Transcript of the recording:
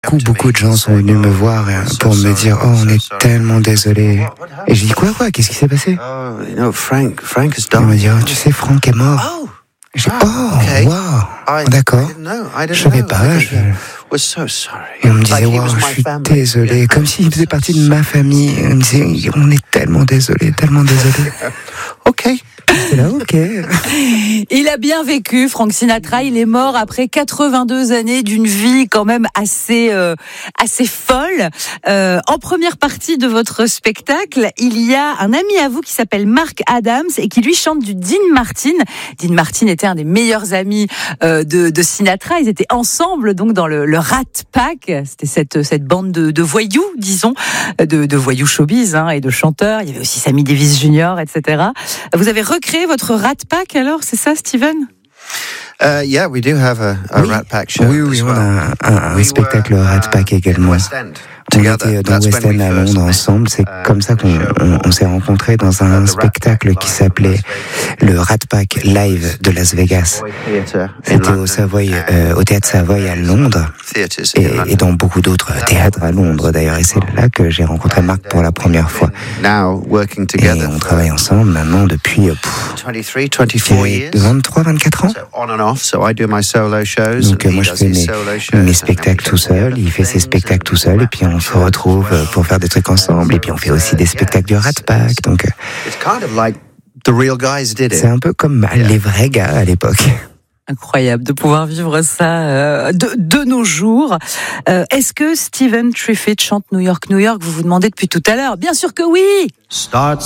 Beaucoup de gens sont venus me voir pour me dire « Oh, on est tellement désolé. » Et je dis « Quoi ? Qu'est-ce qui s'est passé ?» Ils me disent « Oh, tu sais, Frank est mort. » J'ai dit « Oh, wow, d'accord. Je savais pas. » Et on me disait « Wow, je suis désolé. » Comme s'il faisait partie de ma famille. On me disait « On est tellement désolé, tellement désolé. » Ok. J'étais là, ok. Il a bien vécu, Frank Sinatra. Il est mort après 82 années d'une vie quand même assez folle. En première partie de votre spectacle, il y a un ami à vous qui s'appelle Mark Adams et qui lui chante du Dean Martin. Dean Martin était un des meilleurs amis de Sinatra. Ils étaient ensemble donc dans le Rat Pack. C'était cette bande de voyous, disons, de voyous showbiz et de chanteurs. Il y avait aussi Sammy Davis Jr., etc. Vous avez recréé votre Rat Pack alors, c'est ça, Steven? Yeah, we do have a Rat Pack show. Oui, on a un spectacle Rat Pack également. On était dans West End à Londres ensemble. C'est comme ça qu'on s'est rencontrés dans un spectacle qui s'appelait le Rat Pack Live de Las Vegas. C'était au Théâtre Savoy à Londres et dans beaucoup d'autres théâtres à Londres d'ailleurs. Et c'est là que j'ai rencontré Marc pour la première fois. Et on travaille ensemble maintenant depuis 23, 24 ans. Donc moi je fais mes spectacles tout seul, il fait ses spectacles tout seul et puis on se retrouve pour faire des trucs ensemble et puis on fait aussi des spectacles du Rat Pack. Donc c'est un peu comme les vrais gars à l'époque. Incroyable de pouvoir vivre ça de nos jours. Est-ce que Stephen Triffitt chante New York, New York? Vous vous demandez depuis tout à l'heure. Bien sûr que oui.